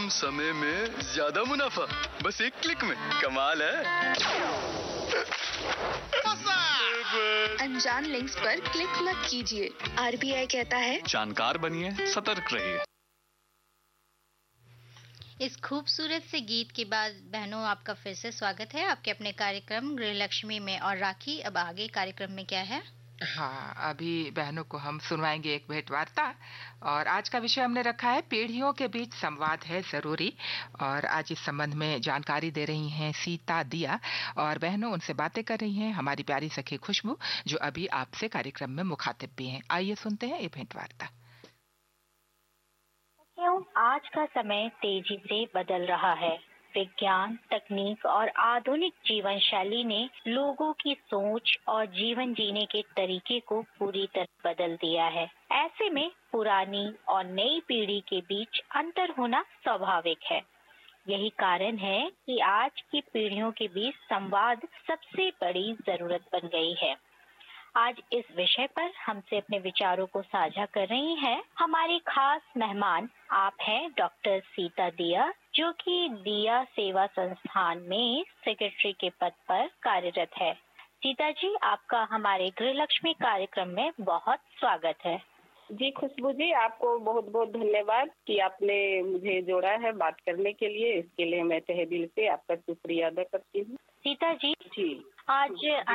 समय में ज्यादा मुनाफा, बस एक क्लिक में। कमाल है। अनजान लिंक्स पर क्लिक मत कीजिए। RBI कहता है जानकार बनिए, सतर्क रहिए। इस खूबसूरत से गीत के बाद बहनों आपका फिर से स्वागत है आपके अपने कार्यक्रम गृहलक्ष्मी में। और राखी, अब आगे कार्यक्रम में क्या है? हाँ, अभी बहनों को हम सुनवाएंगे एक भेंट वार्ता। और आज का विषय हमने रखा है पीढ़ियों के बीच संवाद है जरूरी। और आज इस संबंध में जानकारी दे रही हैं सीता दिया, और बहनों उनसे बातें कर रही हैं हमारी प्यारी सखी खुशबू, जो अभी आपसे कार्यक्रम में मुखातिब भी हैं। आइए सुनते हैं ये भेंट वार्ता। आज का समय तेजी से बदल रहा है। विज्ञान, तकनीक और आधुनिक जीवन शैली ने लोगों की सोच और जीवन जीने के तरीके को पूरी तरह बदल दिया है। ऐसे में पुरानी और नई पीढ़ी के बीच अंतर होना स्वाभाविक है। यही कारण है कि आज की पीढ़ियों के बीच संवाद सबसे बड़ी जरूरत बन गई है। आज इस विषय पर हमसे अपने विचारों को साझा कर रही हैं हमारी खास मेहमान। आप हैं डॉक्टर सीता दिया, जो कि दिया सेवा संस्थान में सेक्रेटरी के पद पर कार्यरत है। सीता जी, आपका हमारे गृहलक्ष्मी कार्यक्रम में बहुत स्वागत है। जी खुशबू जी, आपको बहुत बहुत धन्यवाद कि आपने मुझे जोड़ा है बात करने के लिए। इसके लिए मैं तहे दिल से आपका शुक्रिया अदा करती हूँ। सीता जी, जी आज